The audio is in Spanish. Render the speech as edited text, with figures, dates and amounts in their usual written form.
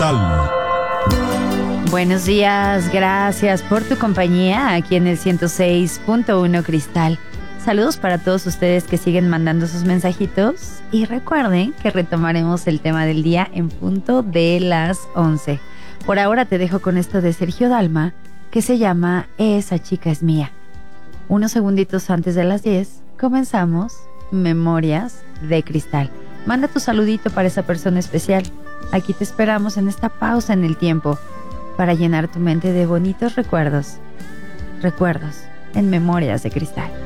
Cristal. Buenos días, gracias por tu compañía aquí en el 106.1 Cristal. Saludos para todos ustedes que siguen mandando sus mensajitos y recuerden que retomaremos el tema del día en punto de las 11. Por ahora te dejo con esto de Sergio Dalma que se llama Esa chica es mía. Unos segunditos antes de las 10 comenzamos Memorias de Cristal. Manda tu saludito para esa persona especial. Aquí te esperamos en esta pausa en el tiempo para llenar tu mente de bonitos recuerdos. Recuerdos en Memorias de Cristal.